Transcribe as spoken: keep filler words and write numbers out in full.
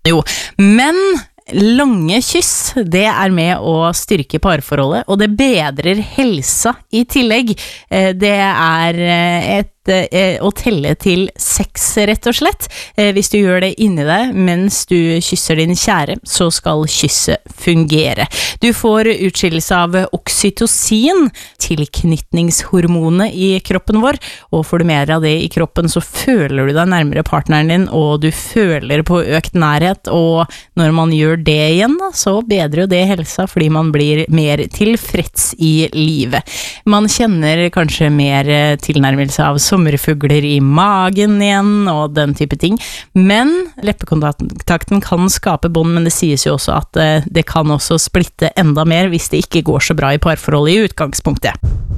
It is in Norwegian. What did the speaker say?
Jo, men lange kyss, det er med å styrke parforholdet, og det bedrer helsa i tillegg. Det er et å telle til seks, rett og slett. Hvis du gjør det inni deg mens du kysser din kjære, så skal kysset fungere. Du får utskillelse av oksytocin, tilknytningshormonet i kroppen vår, og får du mer av det i kroppen, så føler du deg nærmere partneren din, og du føler på økt nærhet, og når man gjør det igjen, så bedrer jo det helsa, fordi man blir mer tilfreds i livet. Man kjenner kanskje mer tilnærmelse av sommerfugler i magen igjen, og den type ting. Men leppekontakten kan skape bånd, men det sies jo også at det kan også splitte enda mer hvis det ikke går så bra i parforholdet i utgangspunktet.